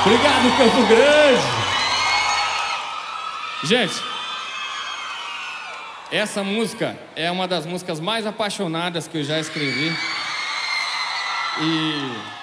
Obrigado, Campo Grande. Gente, essa música é uma das músicas mais apaixonadas que eu já escrevi. E